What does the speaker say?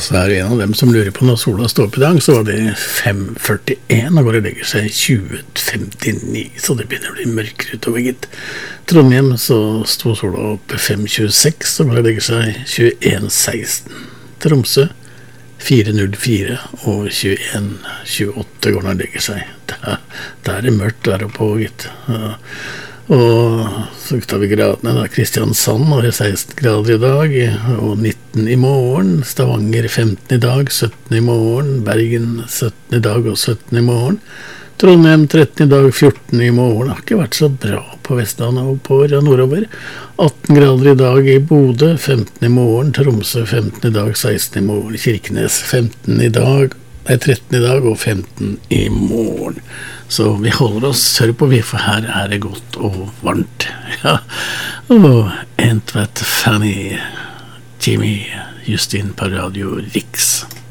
så det en av dem som lurer på når sola står opp I dag, så var det 5:41, og går og legger seg 20:59, så det begynner å bli mørkere utover, gitt. Trondheim så sto sola opp 5:26, og går og legger seg 21:16. Tromsø 4:04 og 21:28 går og legger seg. Det det mørkt der oppe, gitt. Og så tar vi gradene da. Kristiansand har 16 grader I dag og 19 I morgen, Stavanger 15 I dag, 17 I morgen, Bergen 17 I dag og 17 I morgen, Trondheim 13 I dag, 14 I morgen. Har ikke vært så bra på Vestlandet og oppover og nordover. 18 grader I dag I Bodø, 15 I morgen, Tromsø 15 I dag, 16 I morgen, Kirkenes 15 I dag, 13 I dag og 15 I morgen. Så vi holder oss sør på vi, for her det godt og varmt. Ja. Og Entvet Fanny, Jimmy, Justin på Radio Riks.